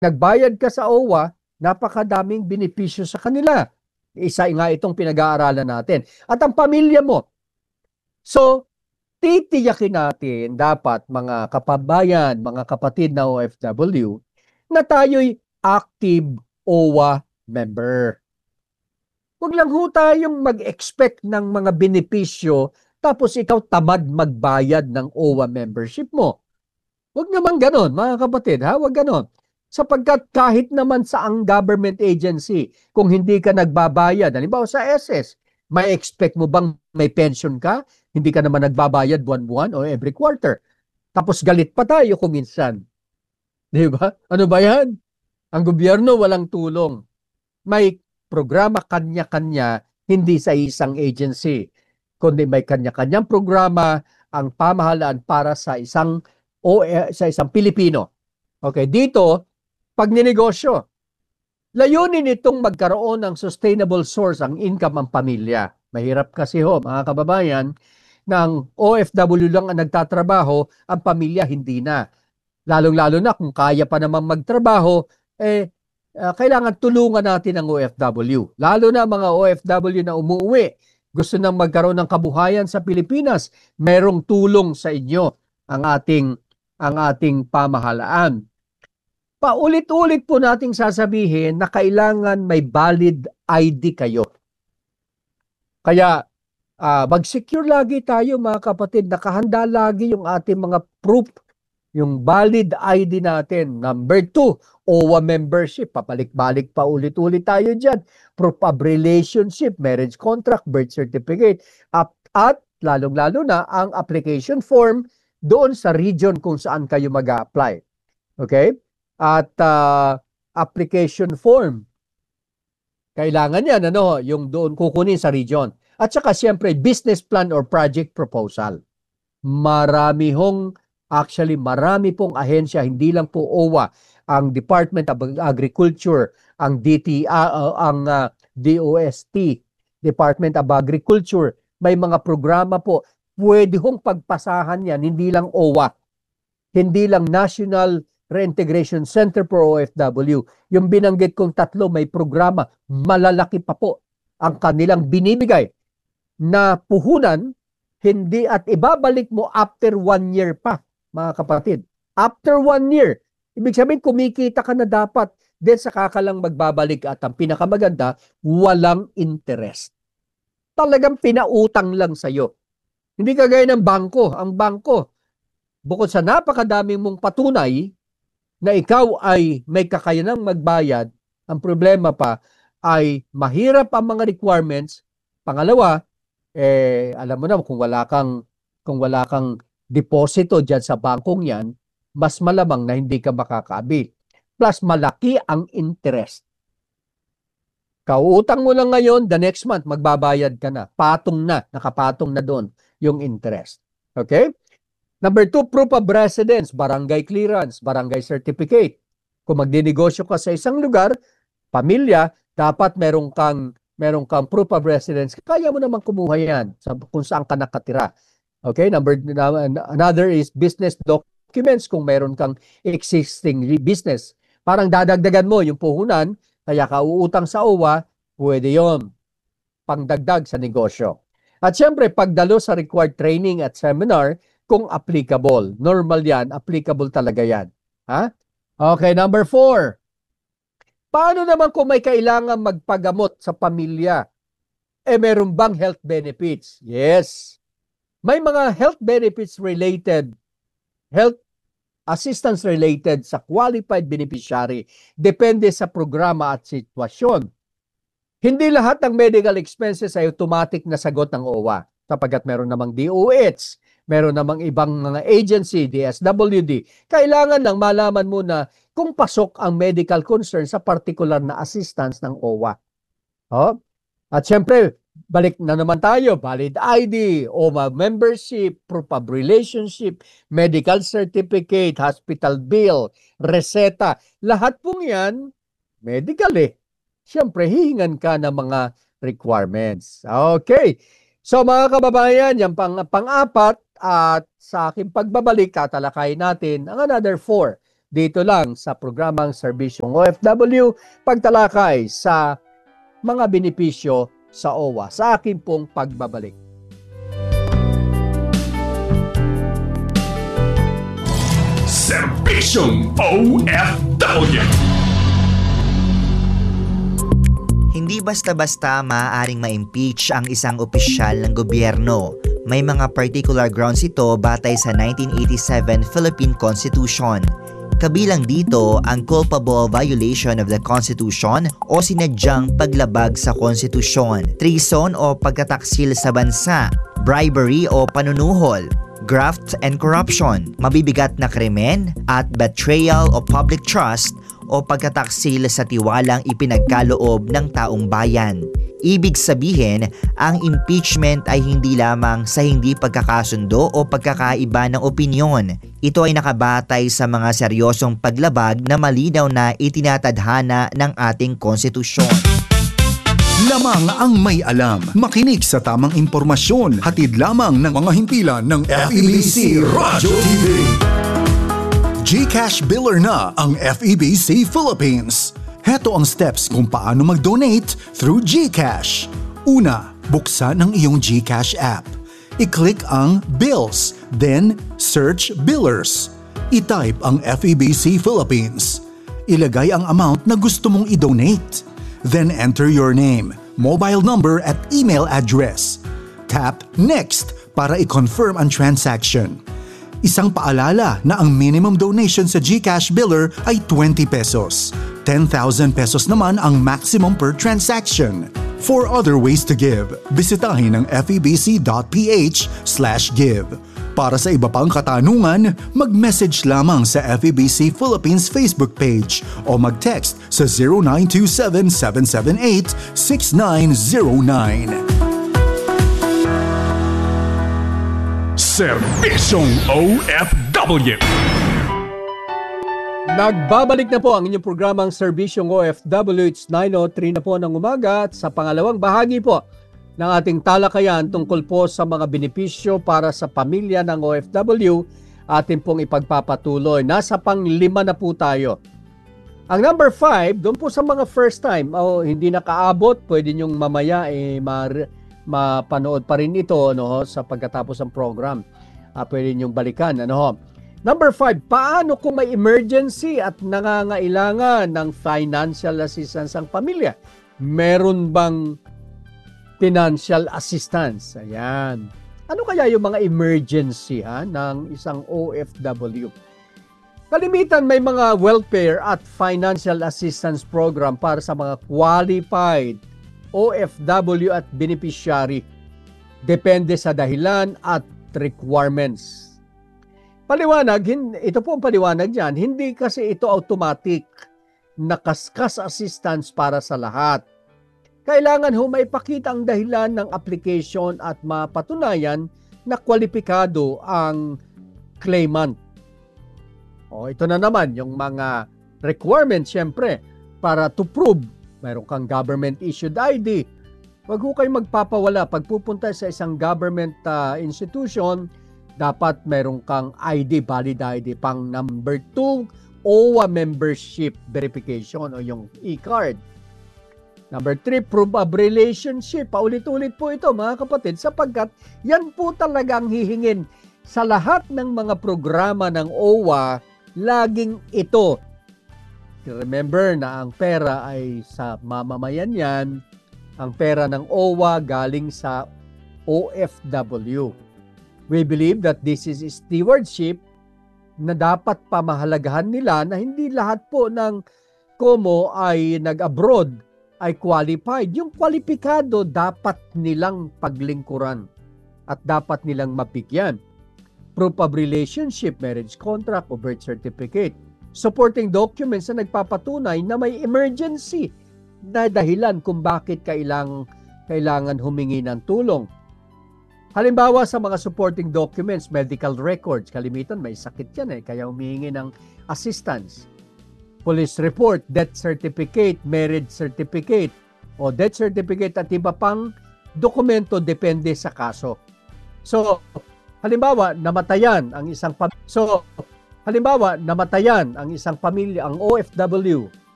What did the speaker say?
nagbayad ka sa OWA, napakadaming benepisyo sa kanila. Isa nga itong pinag-aaralan natin. At ang pamilya mo. So, titiyakin natin dapat mga kapabayan, mga kapatid na OFW, na tayo'y active OWA member. Huwag lang ho tayong mag-expect ng mga benepisyo tapos ikaw tamad magbayad ng OWA membership mo. Huwag naman ganon, mga kapatid, ha? Huwag ganon. Sapagkat kahit naman sa ang government agency, kung hindi ka nagbabayad, halimbawa sa SS, may expect mo bang may pension ka? Hindi ka naman nagbabayad buwan-buwan o every quarter. Tapos galit pa tayo kung minsan. Di ba? Ano ba yan? Ang gobyerno walang tulong. May programa kanya-kanya, hindi sa isang agency, kundi may kanya-kanyang programa ang pamahalaan para sa isang Pilipino. Okay, dito pag ninegosyo, layunin itong magkaroon ng sustainable source ang income ang pamilya. Mahirap kasi ho, mga kababayan, ng OFW lang ang nagtatrabaho, ang pamilya hindi na. Lalong-lalo na kung kaya pa naman magtrabaho, kailangan tulungan natin ang OFW. Lalo na mga OFW na umuwi, gusto nang magkaroon ng kabuhayan sa Pilipinas, merong tulong sa inyo ang ating pamahalaan. Paulit-ulit po nating sasabihin na kailangan may valid ID kayo. Kaya mag-secure lagi tayo, mga kapatid, nakahanda lagi yung ating mga proof, yung valid ID natin. Number 2, OWA membership. Papalik-balik pa ulit-ulit tayo dyan. Proof of relationship, marriage contract, birth certificate. At lalong-lalo na ang application form doon sa region kung saan kayo mag-a-apply. Okay? At application form. Kailangan yan, yung doon kukunin sa region. At saka siyempre, business plan or project proposal. Marami pong ahensya, hindi lang po OWA, ang Department of Agriculture, ang DOST, Department of Agriculture, may mga programa po, pwede hong pagpasahan yan, hindi lang OWA, hindi lang National Reintegration Center for OFW. Yung binanggit kong tatlo, may programa, malalaki pa po ang kanilang binibigay na puhunan, hindi at ibabalik mo after 1 year pa, mga kapatid. After 1 year, ibig sabihin kumikita ka na dapat, then saka ka lang magbabalik at ang pinakamaganda, walang interest. Talagang pinautang lang sa'yo. Hindi kagaya ng bangko. Ang bangko, bukod sa napakadami mong patunay na ikaw ay may kakayanang magbayad, ang problema pa ay mahirap ang mga requirements. Pangalawa, alam mo na kung wala kang deposito diyan sa bangkong yan, mas malamang na hindi ka makakaabil. Plus malaki ang interest. Kauutang mo lang ngayon, the next month magbabayad ka na. Nakapatong na doon yung interest. Okay? Number 2, proof of residence, barangay clearance, barangay certificate. Kung magdinegosyo ka sa isang lugar, pamilya, dapat meron kang proof of residence. Kaya mo naman kumuha yan kung saan ka nakatira. Okay? Another is business documents kung meron kang existing business. Parang dadagdagan mo yung puhunan, kaya ka uutang sa OWA, pwede yon pangdagdag sa negosyo. At syempre, pagdalo sa required training at seminar, kung applicable. Normal yan, applicable talaga yan. Ha? Okay, number 4. Paano naman kung may kailangan magpagamot sa pamilya? Meron bang health benefits? Yes. May mga health benefits related, health assistance related sa qualified beneficiary. Depende sa programa at sitwasyon. Hindi lahat ng medical expenses ay automatic na sagot ng OWA, sapagkat meron namang DOH, meron namang ibang mga agency, DSWD. Kailangan lang malaman mo na kung pasok ang medical concern sa particular na assistance ng OWA. Oh? At syempre, balik na naman tayo, valid ID, OWA membership, proof of relationship, medical certificate, hospital bill, reseta. Lahat pong yan, medical Syempre, hihingan ka ng mga requirements. Okay. So mga kababayan, yung pang-apat at sa aking pagbabalik, tatalakayin natin ang another 4. dito lang sa programang Serbisyong OFW, pagtalakay sa mga benepisyo sa OWA sa akin pong pagbabalik. Serbisyong OFW. Hindi basta-basta maaaring ma-impeach ang isang opisyal ng gobyerno. May mga particular grounds ito batay sa 1987 Philippine Constitution. Kabilang dito ang culpable violation of the Constitution o sinadyang paglabag sa konstitusyon, treason o pagkataksil sa bansa, bribery o panunuhol, graft and corruption, mabibigat na krimen at betrayal of public trust o pagkataksil sa tiwalang ipinagkaloob ng taong bayan. Ibig sabihin, ang impeachment ay hindi lamang sa hindi pagkakasundo o pagkakaiba ng opinyon. Ito ay nakabatay sa mga seryosong paglabag na malinaw na itinatadhana ng ating konstitusyon. Lamang ang may alam. Makinig sa tamang impormasyon. Hatid lamang ng mga himpilan ng FEBC Radyo TV. GCash Biller na ang FEBC Philippines. Heto ang steps kung paano mag-donate through GCash. Una, buksan ang iyong GCash app. I-click ang Bills, then search Billers. I-type ang FEBC Philippines. Ilagay ang amount na gusto mong i-donate. Then enter your name, mobile number at email address. Tap Next para i-confirm ang transaction. Isang paalala na ang minimum donation sa GCash Biller ay 20 pesos. 10,000 pesos naman ang maximum per transaction. For other ways to give, bisitahin ang febc.ph/give. Para sa iba pang katanungan, mag-message lamang sa FEBC Philippines Facebook page o mag-text sa 0927-778-6909. Serbisyong OFW. Nagbabalik na po ang inyong programang Serbisyong OFW. It's 9:03 na po ng umaga at sa pangalawang bahagi po ng ating talakayan tungkol po sa mga benepisyo para sa pamilya ng OFW atin pong ipagpapatuloy. Nasa pang-5 na po tayo. Ang number 5, doon po sa mga first time, hindi nakaabot, pwede nyong mamaya mapanood pa rin ito sa pagkatapos ng program. Pwede nyong balikan. Number 5, paano kung may emergency at nangangailangan ng financial assistance ang pamilya? Meron bang financial assistance? Ayan. Ano kaya yung mga emergency ng isang OFW? Kalimitan may mga welfare at financial assistance program para sa mga qualified OFW at beneficiary. Depende sa dahilan at requirements. Paliwanag, ito po ang paliwanag dyan, hindi kasi ito automatic na kaskas assistance para sa lahat. Kailangan maipakita ang dahilan ng application at mapatunayan na kwalipikado ang claimant. Ito na naman yung mga requirements syempre para to prove mayroon kang government-issued ID. Huwag kayong magpapawala. Pag pupunta sa isang government institution, dapat meron kang ID, valid ID. Pang number 2, OWA membership verification o yung e-card. Number 3, proof of relationship. Paulit-ulit po ito mga kapatid sapagkat yan po talagang hihingin sa lahat ng mga programa ng OWA, laging ito. Remember na ang pera ay sa mamamayan yan. Ang pera ng OWA galing sa OFW. We believe that this is stewardship na dapat pamahalagahan nila na hindi lahat po ng COMO ay nag-abroad ay qualified. Yung kwalipikado dapat nilang paglingkuran at dapat nilang mabigyan. Proof of relationship, marriage contract o birth certificate. Supporting documents na nagpapatunay na may emergency na dahilan kung bakit kailangan humingi ng tulong. Halimbawa sa mga supporting documents, medical records, kalimitan may sakit yan kaya humihingi ng assistance. Police report, death certificate, marriage certificate, o death certificate at iba pang dokumento depende sa kaso. So, halimbawa, namatayan ang isang pamilya. So, halimbawa, namatayan ang isang pamilya, ang OFW,